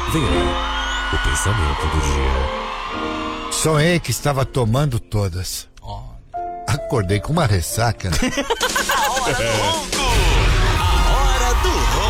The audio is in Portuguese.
Vem aí, o pensamento do dia. Sonhei que estava tomando todas. Acordei com uma ressaca. A hora do ronco! A hora do ronco!